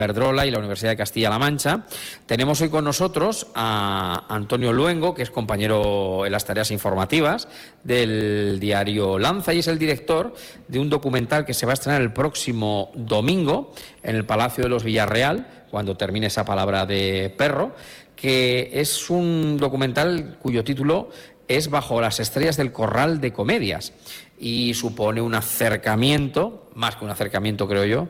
Iberdrola y la Universidad de Castilla-La Mancha. Tenemos hoy con nosotros a Antonio Luengo, que es compañero en las tareas informativas del diario Lanza y es el director de un documental que se va a estrenar el próximo domingo en el Palacio de los Villarreal, cuando termine esa palabra de perro, que es un documental cuyo título es Bajo las estrellas del Corral de Comedias y supone un acercamiento, más que un acercamiento creo yo,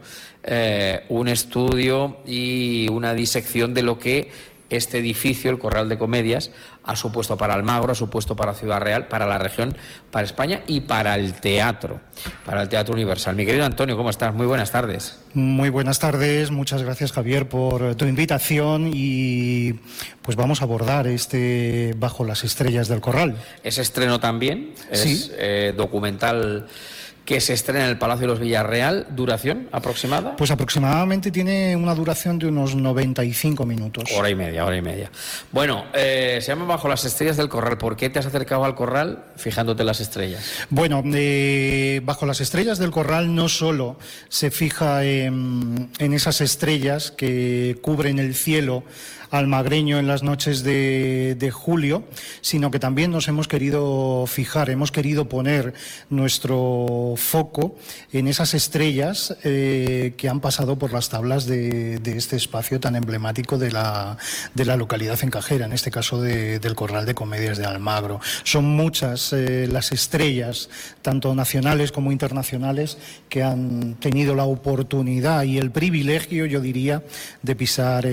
un estudio y una disección de lo que este edificio, el Corral de Comedias, ha supuesto para Almagro, ha supuesto para Ciudad Real, para la región, para España y para el Teatro Universal. Mi querido Antonio, ¿cómo estás? Muy buenas tardes. Muy buenas tardes, muchas gracias Javier por tu invitación y pues vamos a abordar este Bajo las estrellas del Corral. Es estreno también, es sí. Documental que se estrena en el Palacio de los Villarreal. ¿Duración aproximada? Pues aproximadamente tiene una duración de unos 95 minutos. Hora y media. Bueno, se llama Bajo las estrellas del Corral. ¿Por qué te has acercado al Corral fijándote en las estrellas? Bueno, Bajo las estrellas del Corral no solo se fija en esas estrellas que cubren el cielo almagreño en las noches de julio, sino que también nos hemos querido fijar, hemos querido poner nuestro foco en esas estrellas que han pasado por las tablas de este espacio tan emblemático de la localidad encajera, en este caso del Corral de Comedias de Almagro. Son muchas las estrellas, tanto nacionales como internacionales, que han tenido la oportunidad y el privilegio, yo diría, de pisar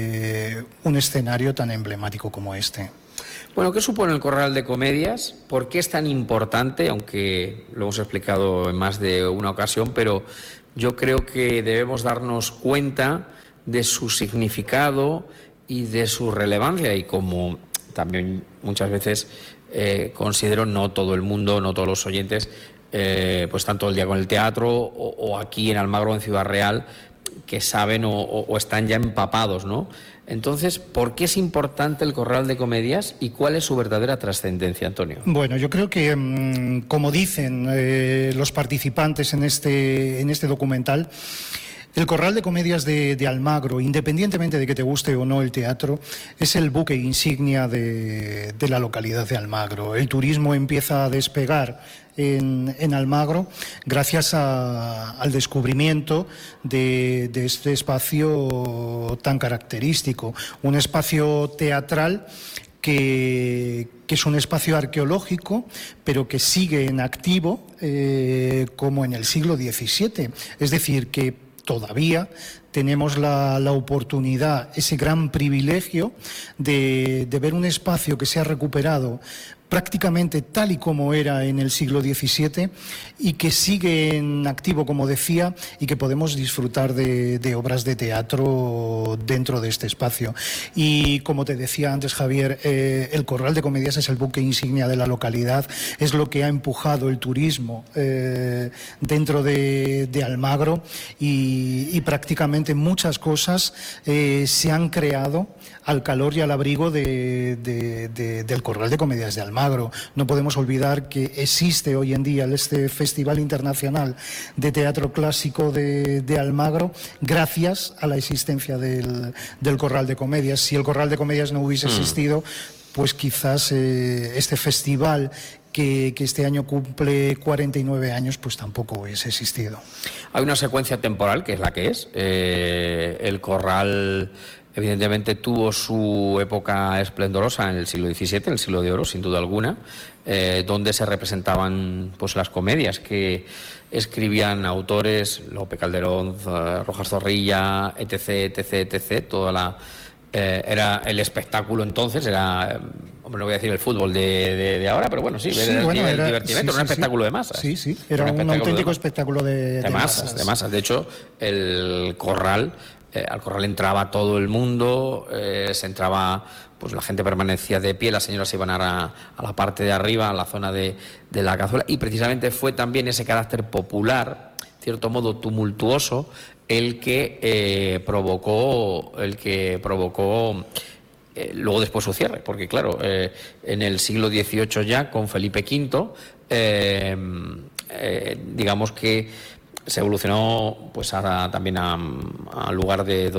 un escenario tan emblemático como este. Bueno, ¿qué supone el Corral de Comedias? ¿Por qué es tan importante? Aunque lo hemos explicado en más de una ocasión, pero yo creo que debemos darnos cuenta de su significado y de su relevancia, y como también muchas veces considero, no todo el mundo, no todos los oyentes, pues están todo el día con el teatro o aquí en Almagro, en Ciudad Real, que saben o están ya empapados, ¿no? Entonces, ¿por qué es importante el Corral de Comedias y cuál es su verdadera trascendencia, Antonio? Bueno, yo creo que, como dicen los participantes en este documental, el Corral de Comedias de Almagro, independientemente de que te guste o no el teatro, es el buque insignia de la localidad de Almagro. El turismo empieza a despegar en Almagro gracias al descubrimiento de este espacio tan característico, un espacio teatral que es un espacio arqueológico, pero que sigue en activo como en el siglo XVII. Es decir, que todavía tenemos la oportunidad, ese gran privilegio de ver un espacio que se ha recuperado prácticamente tal y como era en el siglo XVII y que sigue en activo, como decía, y que podemos disfrutar de obras de teatro dentro de este espacio. Y como te decía antes, Javier, el Corral de Comedias es el buque insignia de la localidad, es lo que ha empujado el turismo dentro de Almagro y prácticamente muchas cosas se han creado al calor y al abrigo del Corral de Comedias de Almagro. No podemos olvidar que existe hoy en día este Festival Internacional de Teatro Clásico de Almagro gracias a la existencia del Corral de Comedias. Si el Corral de Comedias no hubiese existido, pues quizás este festival que este año cumple 49 años, pues tampoco hubiese existido. Hay una secuencia temporal que es la que es. El Corral evidentemente tuvo su época esplendorosa en el siglo XVII, en el siglo de oro, sin duda alguna, donde se representaban pues las comedias que escribían autores, Lope Calderón, Rojas Zorrilla, etc. Toda era el espectáculo entonces, era, hombre, no voy a decir el fútbol de ahora, pero bueno, sí, era el divertimento, era un espectáculo de masas. Sí, era un auténtico espectáculo de masas. De hecho, el Corral... al Corral entraba todo el mundo, se entraba, pues la gente permanecía de pie, las señoras iban a la parte de arriba, a la zona de la cazuela, y precisamente fue también ese carácter popular, cierto modo tumultuoso, el que provocó luego después su cierre, porque claro, en el siglo XVIII ya, con Felipe V, digamos que se evolucionó pues también al lugar de